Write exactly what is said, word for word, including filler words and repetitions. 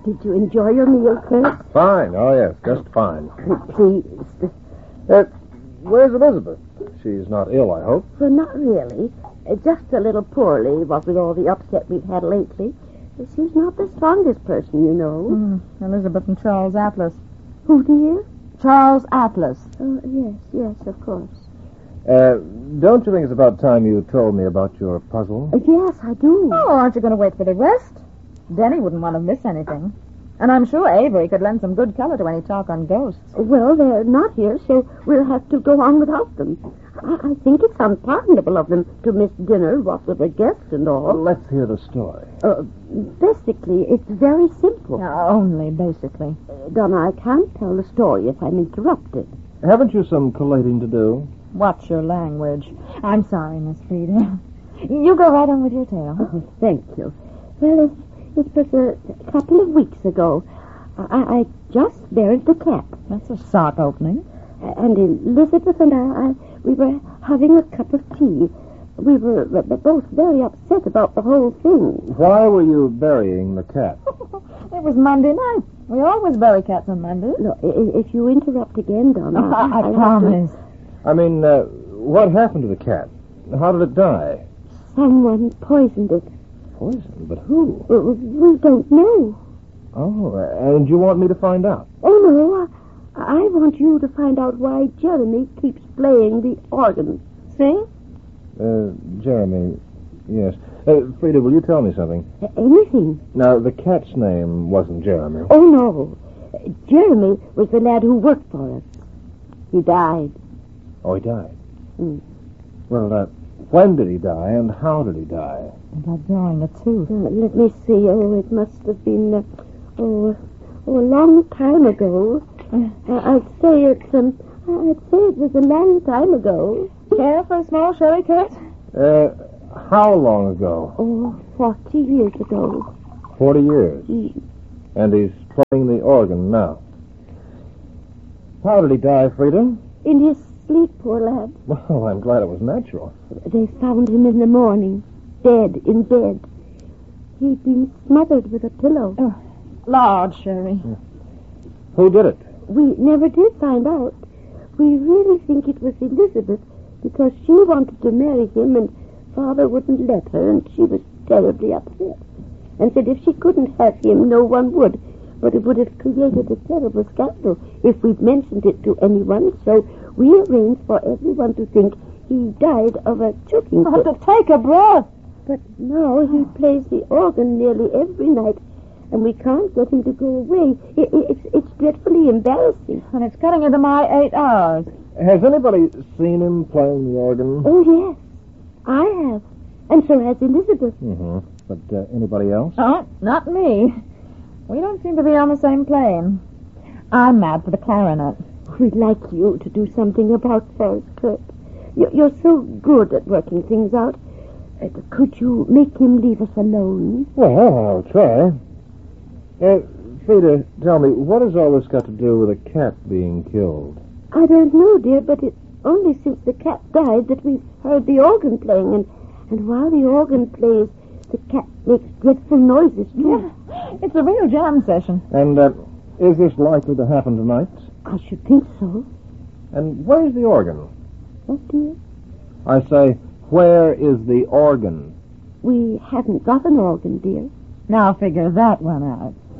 Did you enjoy your meal, Kurt? Fine. Oh, yes, just fine. Please. Uh, where's Elizabeth? She's not ill, I hope. Well, not really. Uh, just a little poorly, what with all the upset we've had lately. She's not the strongest person, you know. Mm, Elizabeth and Charles Atlas. Who, dear? Charles Atlas. Oh, yes, yes, of course. Uh, don't you think it's about time you told me about your puzzle? Uh, yes, I do. Oh, aren't you going to wait for the rest? Denny wouldn't want to miss anything. And I'm sure Avery could lend some good color to any talk on ghosts. Well, they're not here, so we'll have to go on without them. I, I think it's unpardonable of them to miss dinner, what with the guests and all. Well, let's hear the story. Uh, basically, it's very simple. No, only basically. Uh, Donna, I can't tell the story if I'm interrupted. Haven't you some collating to do? Watch your language. I'm sorry, Miss Frida. You go right on with your tale. Oh, thank you. Well, it, it was a couple of weeks ago. I, I just buried the cat. That's a sock opening. And Elizabeth and I, I, we were having a cup of tea. We were both very upset about the whole thing. Why were you burying the cat? It was Monday night. We always bury cats on Mondays. Look, if you interrupt again, Donna... I, I I'll promise. I mean, uh, what happened to the cat? How did it die? Someone poisoned it. Poison? But who? We don't know. Oh, and you want me to find out? Oh, no. I, I want you to find out why Jeremy keeps playing the organ. See? Uh, Jeremy, yes. Uh, Frida, will you tell me something? Uh, anything. Now, the cat's name wasn't Jeremy. Oh, no. Uh, Jeremy was the lad who worked for us. He died. Oh, he died? Mm. Well, uh, when did he die and how did he die? About drawing a tooth. Uh, let me see. Oh, it must have been, uh, oh, oh, a long time ago. Uh, I'd say it's, um, I'd say it was a long time ago. Care for a small sherry, Kurt? Uh, how long ago? Oh, forty years ago. Forty years. Mm. And he's playing the organ now. How did he die, Frida? In his sleep, poor lad. Well, I'm glad it was natural. They found him in the morning, dead in bed. He'd been smothered with a pillow. Oh, Lord, Sherry. Who did it? We never did find out. We really think it was Elizabeth because she wanted to marry him and Father wouldn't let her, and she was terribly upset and said if she couldn't have him, no one would. But it would have created a terrible scandal if we'd mentioned it to anyone, so we arranged for everyone to think he died of a choking fit. Oh, to take a breath. But now he plays the organ nearly every night, and we can't get him to go away. It, it, it's, it's dreadfully embarrassing. And it's cutting into my eight hours. Has anybody seen him playing the organ? Oh, yes. I have. And so has Elizabeth. Mm-hmm. But uh, anybody else? Oh, not me. We don't seem to be on the same plane. I'm mad for the clarinet. We'd like you to do something about Forrest, Kurt. You're, you're so good at working things out. Uh, could you make him leave us alone? Well, I'll try. Uh, Frida, tell me, what has all this got to do with a cat being killed? I don't know, dear, but it's only since the cat died that we've heard the organ playing, and, and while the organ plays, the cat makes dreadful noises, too. Yeah, it's a real jam session. And uh, is this likely to happen tonight? I should think so. And where's the organ? What, dear? I say, where is the organ? We haven't got an organ, dear. Now figure that one out.